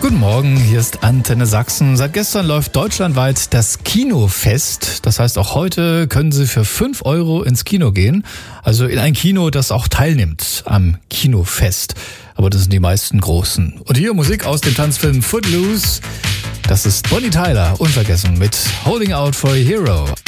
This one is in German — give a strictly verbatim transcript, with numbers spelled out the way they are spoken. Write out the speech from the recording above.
Guten Morgen, hier ist Antenne Sachsen. Seit gestern läuft deutschlandweit das Kinofest. Das heißt, auch heute können Sie für fünf Euro ins Kino gehen. Also in ein Kino, das auch teilnimmt am Kinofest. Aber das sind die meisten Großen. Und hier Musik aus dem Tanzfilm Footloose. Das ist Bonnie Tyler, unvergessen, mit Holding Out for a Hero.